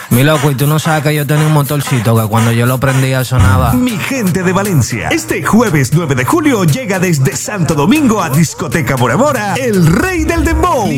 Mi loco, y tú no sabes que yo tenía un motorcito que cuando yo lo prendía sonaba. Mi gente de Valencia, este jueves 9 de julio llega desde Santo Domingo a Discoteca Bora Bora, el rey del dembow.